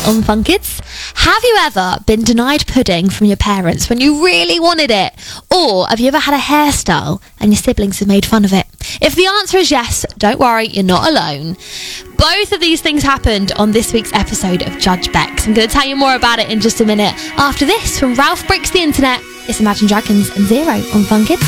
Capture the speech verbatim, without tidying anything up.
on Fun Kids. Have you ever been denied pudding from your parents when you really wanted it? Or have you ever had a hairstyle and your siblings have made fun of it? If the answer is yes, don't worry, you're not alone. Both of these things happened on this week's episode of Judge Bex. I'm going to tell you more about it in just a minute. After this, from Ralph Breaks the Internet, it's Imagine Dragons and Zero on Fun Kids.